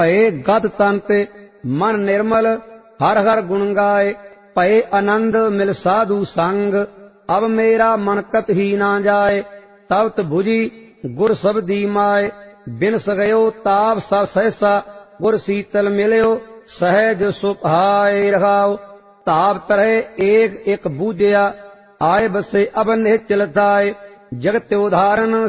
ਭਏ ਗਦ ਤਨ ਤੇ ਮਨ ਨਿਰਮਲ ਹਰ ਹਰ ਗੁਣ ਗਾਏ। ਭਏ ਆਨੰਦ ਮਿਲ ਸਾਧੂ ਸੰਗ ਅਬ ਮੇਰਾ ਮਨ ਕਤ ਹੀ ਨਾ ਜਾਏ। ਤਬਤ ਭੁਜੀ ਗੁਰ ਸਬਦੀ ਮਾਏ ਬਿਨ ਸਗਿਓ ਤਾਪ ਸਭ ਸਹਿਸਾ। ਗੁਰ ਸੀਤਲ ਮਿਲਿਓ ਸਹਿਜ ਸੁਭਾਏ ਰਹਾਉ। ਤਾਪ ਤਰਹਿ ਏਕ ਇੱਕ ਬੂਝਿਆ ਆਏ ਬਸੇ ਅਬ ਨਿਹਚਲ ਥਾਏ। ਜਗਤ ਉਦਾਹਰਨ